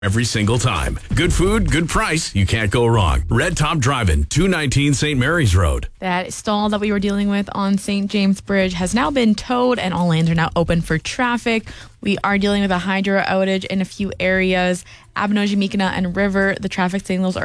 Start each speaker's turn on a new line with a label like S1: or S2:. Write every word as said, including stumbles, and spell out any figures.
S1: Every single time. Good food, good price. You can't go wrong. Red Top Drive-In, two nineteen Saint Mary's Road.
S2: That stall that we were dealing with on Saint James Bridge has now been towed and all lanes are now open for traffic. We are dealing with a hydro outage in a few areas. Abinogi, Mikana, and River, the traffic signals are